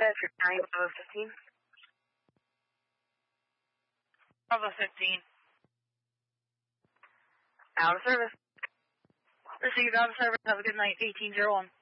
Patrick 9, Bravo 15. Bravo 15. Out of service. Received out of service. Have a good night. 1801.